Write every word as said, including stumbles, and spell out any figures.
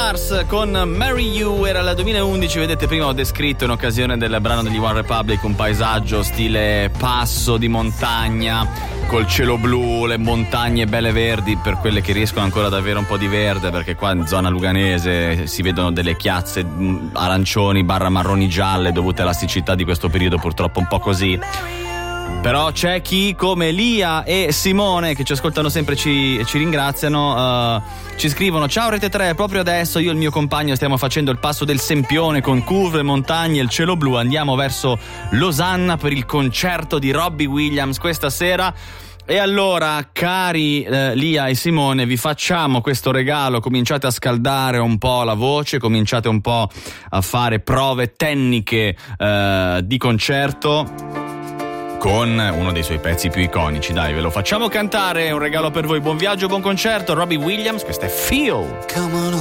Stars con Marry You, era il duemilaundici. Vedete, prima ho descritto in occasione del brano degli One Republic un paesaggio stile passo di montagna col cielo blu, le montagne belle verdi per quelle che riescono ancora ad avere un po' di verde, perché qua in zona luganese si vedono delle chiazze arancioni barra marroni gialle dovute alla siccità di questo periodo, purtroppo un po' così. Però c'è chi come Lia e Simone che ci ascoltano sempre e ci, ci ringraziano, uh, ci scrivono: ciao Rete tre, proprio adesso io e il mio compagno stiamo facendo il passo del Sempione con curve, montagne e il cielo blu, andiamo verso Losanna per il concerto di Robbie Williams questa sera. E allora, cari eh, Lia e Simone, vi facciamo questo regalo: cominciate a scaldare un po' la voce, cominciate un po' a fare prove tecniche eh, di concerto con uno dei suoi pezzi più iconici. Dai, ve lo facciamo cantare, è un regalo per voi. Buon viaggio, buon concerto. Robbie Williams, questo è Feel.